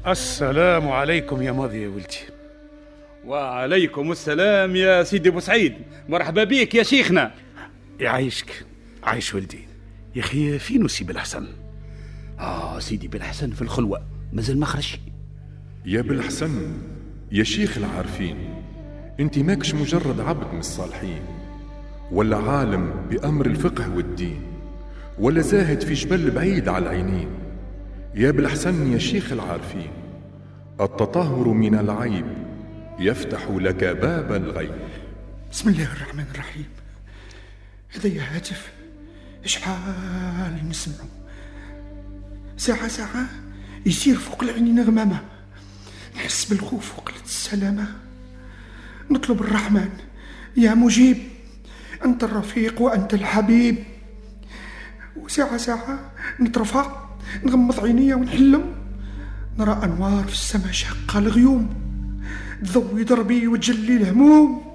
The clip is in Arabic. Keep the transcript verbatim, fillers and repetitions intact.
السلام عليكم يا ماضي يا ولدي. وعليكم السلام يا سيدي بوسعيد، مرحبا بك يا شيخنا. يعيشك. عايش ولدي. يا اخي فين سي بالحسن؟ اه سيدي بالحسن في الخلوة، مازال ما خرج. يا بالحسن يا شيخ العارفين، انت ماكش مجرد عبد من الصالحين، ولا عالم بأمر الفقه والدين، ولا زاهد في جبل بعيد على العينين. يا بالحسن يا شيخ العارفين، التطهر من العيب يفتح لك باب الغيب. بسم الله الرحمن الرحيم. هذا هاتف شحال نسمعه، ساعة ساعة يسير فوق العين نغمامة، نحس بالخوف وقلة السلامة. نطلب الرحمن يا مجيب، أنت الرفيق وأنت الحبيب. وساعة ساعة نترفع نغمض عينيا ونحلم، نرى أنوار في السماء شاقة الغيوم، تضوي دربي وتجلي الهموم.